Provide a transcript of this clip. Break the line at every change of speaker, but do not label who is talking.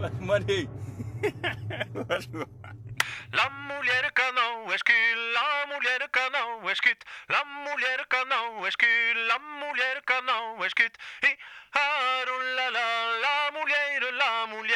Money.
La mulher que não esquil, la mulher que não esquit, la mulher que não esquil, la mulher que não esquit, e la la, la mulher,